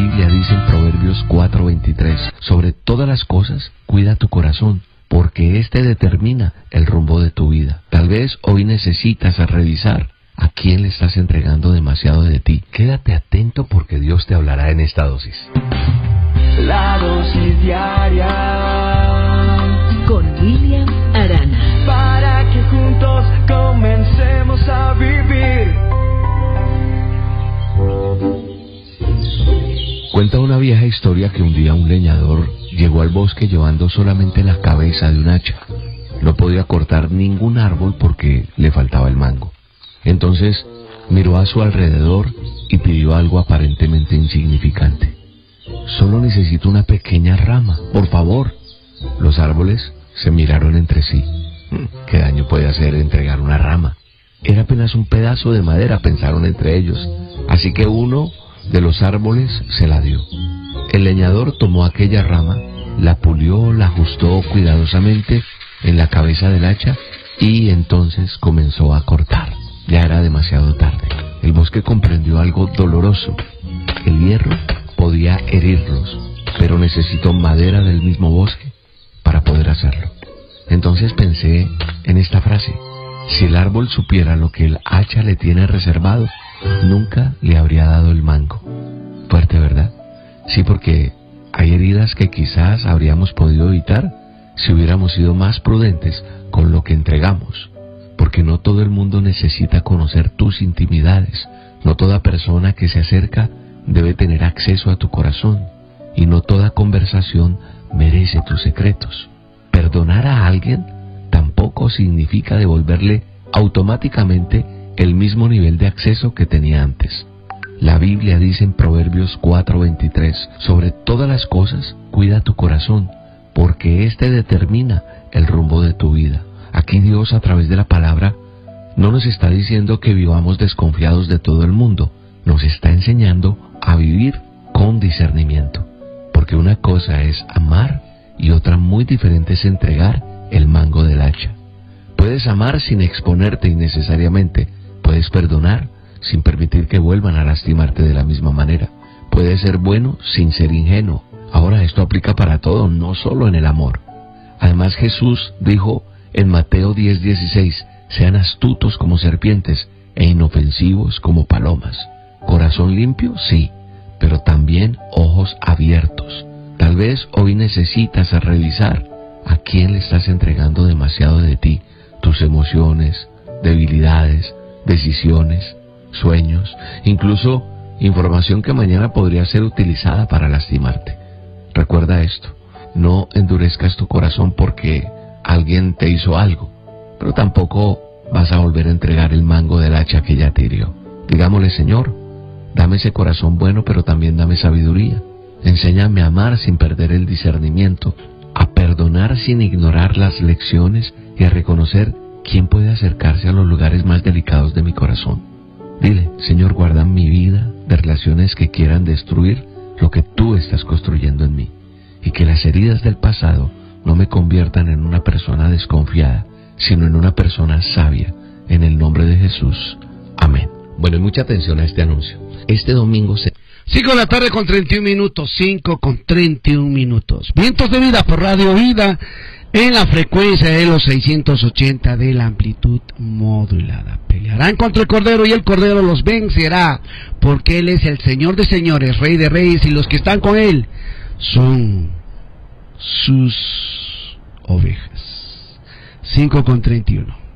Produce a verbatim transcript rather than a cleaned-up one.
Biblia dice en Proverbios cuatro veintitrés, sobre todas las cosas, cuida tu corazón, porque éste determina el rumbo de tu vida. Tal vez hoy necesitas revisar a quién le estás entregando demasiado de ti. Quédate atento porque Dios te hablará en esta dosis. La dosis diaria con William Arana, para que juntos comencemos a vivir. Cuenta una vieja historia que un día un leñador llegó al bosque llevando solamente la cabeza de un hacha. No podía cortar ningún árbol porque le faltaba el mango. Entonces miró a su alrededor y pidió algo aparentemente insignificante. Solo necesito una pequeña rama, por favor. Los árboles se miraron entre sí. ¿Qué daño puede hacer entregar una rama? Era apenas un pedazo de madera, pensaron entre ellos. Así que uno de los árboles se la dio. El leñador tomó aquella rama, la pulió, la ajustó cuidadosamente en la cabeza del hacha y entonces comenzó a cortar. Ya era demasiado tarde. El bosque comprendió algo doloroso. El hierro podía herirlos, pero necesitó madera del mismo bosque para poder hacerlo. Entonces pensé en esta frase: si el árbol supiera lo que el hacha le tiene reservado, nunca le habría dado el mango. Fuerte, ¿verdad? Sí, porque hay heridas que quizás habríamos podido evitar si hubiéramos sido más prudentes con lo que entregamos. Porque no todo el mundo necesita conocer tus intimidades. No toda persona que se acerca debe tener acceso a tu corazón. Y no toda conversación merece tus secretos. Perdonar a alguien tampoco significa devolverle automáticamente el mismo nivel de acceso que tenía antes. La Biblia dice en Proverbios cuatro veintitrés, sobre todas las cosas, cuida tu corazón, porque éste determina el rumbo de tu vida. Aquí Dios, a través de la palabra, no nos está diciendo que vivamos desconfiados de todo el mundo, nos está enseñando a vivir con discernimiento. Porque una cosa es amar y otra muy diferente es entregar el mango del hacha. Puedes amar sin exponerte innecesariamente, puedes perdonar sin permitir que vuelvan a lastimarte de la misma manera. Puedes ser bueno sin ser ingenuo. Ahora esto aplica para todo, no solo en el amor. Además Jesús dijo en Mateo diez dieciséis, sean astutos como serpientes e inofensivos como palomas. Corazón limpio, sí, pero también ojos abiertos. Tal vez hoy necesitas revisar a quién le estás entregando demasiado de ti, tus emociones, debilidades, decisiones, sueños, incluso información que mañana podría ser utilizada para lastimarte. Recuerda esto, no endurezcas tu corazón porque alguien te hizo algo, pero tampoco vas a volver a entregar el mango del hacha que ya te hirió. Digámosle: Señor, dame ese corazón bueno, pero también dame sabiduría. Enséñame a amar sin perder el discernimiento, a perdonar sin ignorar las lecciones y a reconocer quién puede acercarse a los lugares más delicados de mi corazón. Dile: Señor, guarda mi vida de relaciones que quieran destruir lo que tú estás construyendo en mí, y que las heridas del pasado no me conviertan en una persona desconfiada, sino en una persona sabia, en el nombre de Jesús. Amén. Bueno, y mucha atención a este anuncio. Este domingo se... cinco de la tarde con treinta y un minutos, cinco con treinta y un minutos. Vientos de Vida por Radio Vida, en la frecuencia de los seiscientos ochenta de la amplitud modulada. Pelearán contra el Cordero y el Cordero los vencerá, porque Él es el Señor de señores, Rey de reyes, y los que están con Él son sus ovejas. cinco con treinta y uno.